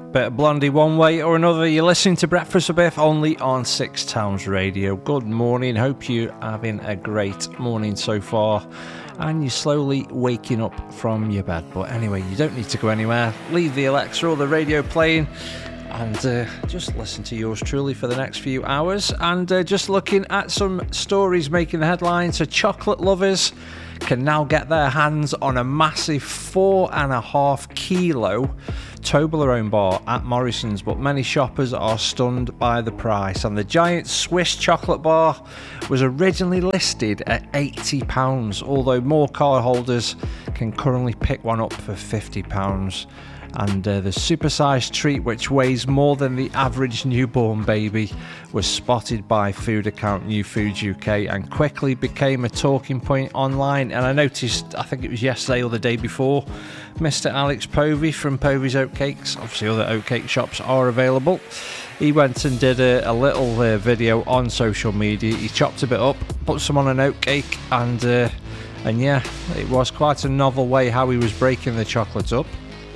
Bit of Blondie one way or another. You're listening to Breakfast with Biff only on Six Towns Radio. Good morning. Hope you're having a great morning so far and you're slowly waking up from your bed. But anyway, you don't need to go anywhere. Leave the Alexa or the radio playing and just listen to yours truly for the next few hours. And just looking at some stories making the headlines. So chocolate lovers can now get their hands on a massive 4.5 kilo Toblerone bar at Morrison's, but many shoppers are stunned by the price. And the giant Swiss chocolate bar was originally listed at £80, although more card holders can currently pick one up for £50. And the supersized treat, which weighs more than the average newborn baby, was spotted by food account New Foods UK and quickly became a talking point online. And I noticed, I think it was yesterday or the day before, Mr. Alex Povey from Povey's Oatcakes, obviously other oatcake shops are available, he went and did a little video on social media. He chopped a bit up, put some on an oatcake, and yeah, it was quite a novel way how he was breaking the chocolate up.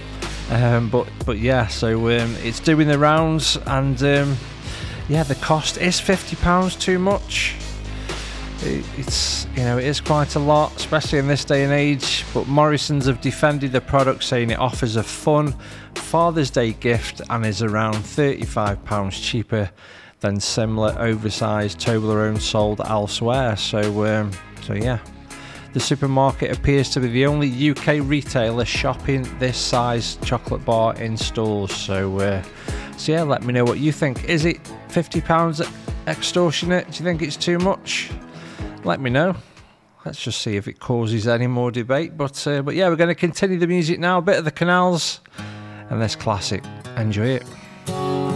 But yeah, so it's doing the rounds, and yeah, the cost is £50 too much. It's, you know, it is quite a lot, especially in this day and age. But Morrison's have defended the product, saying it offers a fun Father's Day gift and is around £35 cheaper than similar oversized Toblerone sold elsewhere. So yeah. The supermarket appears to be the only UK retailer shopping this size chocolate bar in stores. So yeah, let me know what you think. Is it £50 extortionate? Do you think it's too much? Let me know. Let's just see if it causes any more debate. But yeah, we're going to continue the music now. A bit of the Canals and this classic. Enjoy it.